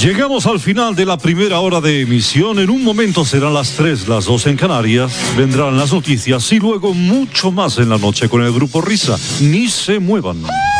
Llegamos al final de la primera hora de emisión. En un momento serán las 3, las 2 en Canarias. Vendrán las noticias y luego mucho más en la noche con el Grupo Risa. Ni se muevan.